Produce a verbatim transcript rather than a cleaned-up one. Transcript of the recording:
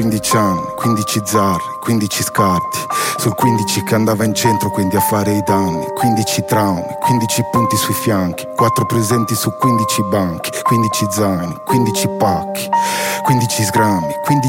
quindici anni, quindici zarri, quindici scarti. Sul quindici che andava in centro, quindi a fare i danni. quindici traumi, quindici punti sui fianchi. quattro presenti su quindici banchi. quindici zaini, quindici pacchi, quindici sgrammi, quindici